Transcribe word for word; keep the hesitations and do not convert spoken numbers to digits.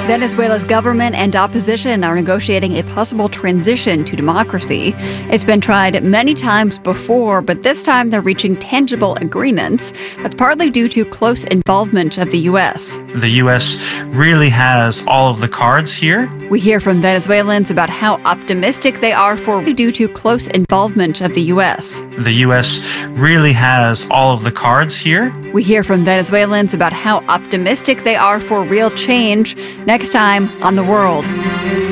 Venezuela's government and opposition are negotiating a possible transition to democracy. It's been tried many times before, but this time they're reaching tangible agreements. That's partly due to close involvement of the U S. The U S really has all of the cards here. We hear from Venezuelans about how optimistic they are for due to close involvement of the U S. The U S really has all of the cards here. We hear from Venezuelans about how optimistic they are for real change next time on The World.